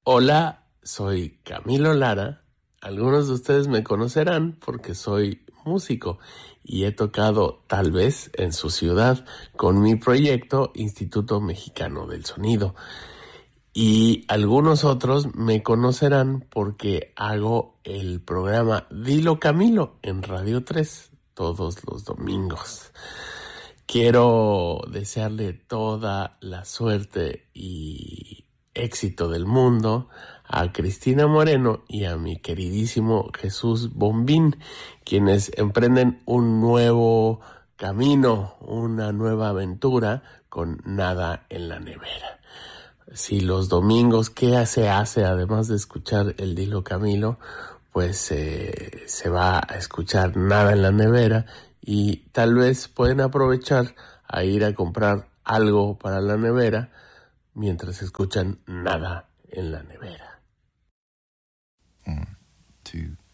Hola, soy Camilo Lara. Algunos de ustedes me conocerán porque soy músico y he tocado tal vez en su ciudad con mi proyecto Instituto Mexicano del Sonido. Y algunos otros me conocerán porque hago el programa Dilo Camilo en Radio 3 todos los domingos. Quiero desearle toda la suerte y éxito del mundo a Cristina Moreno y a mi queridísimo Jesús Bombín, quienes emprenden un nuevo camino, una nueva aventura con Nada en la Nevera. Si los domingos, ¿qué se hace además de escuchar el Dilo Camilo? Pues se va a escuchar Nada en la Nevera y tal vez pueden aprovechar a ir a comprar algo para la nevera mientras escuchan Nada en la Nevera. 1, 2,